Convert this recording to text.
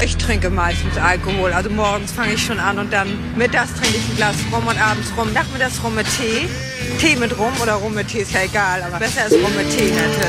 Ich trinke meistens Alkohol. Also morgens fange ich schon an und dann mittags trinke ich ein Glas Rum und abends Rum. Nachmittags Rum mit Tee. Tee mit Rum oder Rum mit Tee ist ja egal, aber besser ist Rum mit Tee natürlich.